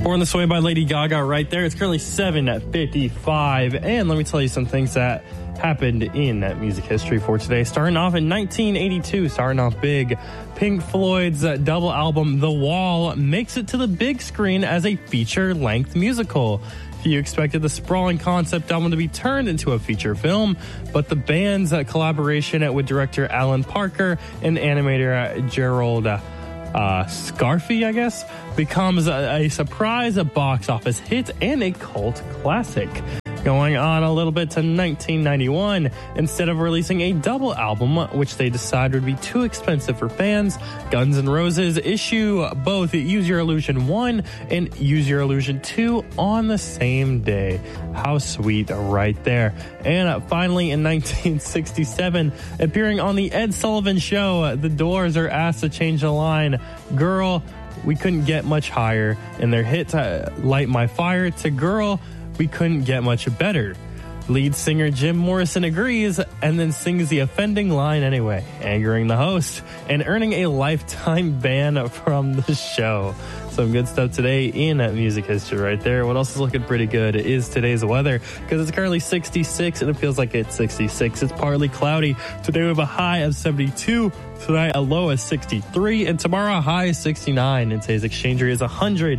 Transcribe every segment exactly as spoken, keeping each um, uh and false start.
Born This Way by Lady Gaga right there. It's currently seven fifty-five. And let me tell you some things that happened in music history for today. Starting off in nineteen eighty-two, starting off big, Pink Floyd's double album The Wall makes it to the big screen as a feature-length musical. Few expected the sprawling concept album to be turned into a feature film, but the band's collaboration with director Alan Parker and animator Gerald Uh, Scarfy, I guess, becomes a, a surprise, a box office hit, and a cult classic. Going on a little bit to nineteen ninety-one, instead of releasing a double album, which they decided would be too expensive for fans, Guns N' Roses issue both Use Your Illusion one and Use Your Illusion two on the same day. How sweet right there. And uh, finally, in nineteen sixty-seven, appearing on The Ed Sullivan Show, the Doors are asked to change the line, "Girl, we couldn't get much higher," and their hit uh, Light My Fire to "Girl, we couldn't get much better." Lead singer Jim Morrison agrees and then sings the offending line anyway, angering the host and earning a lifetime ban from the show. Some good stuff today in music history right there. What else is looking pretty good is today's weather, because it's currently sixty-six and it feels like it's sixty-six. It's partly cloudy. Today we have a high of seventy-two. Tonight a low of sixty-three. And tomorrow a high of sixty-nine. And today's exchange rate is one hundred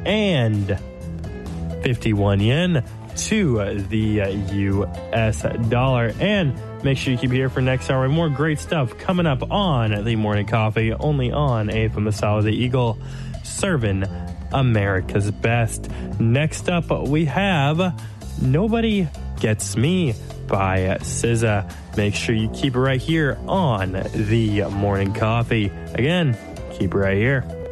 fifty-one yen to the U S dollar. And make sure you keep here for next hour. More great stuff coming up on the Morning Coffee, only on A F M Masala, the Eagle, serving America's best. Next up, we have Nobody Gets Me by S Z A. Make sure you keep it right here on the Morning Coffee. Again, keep it right here.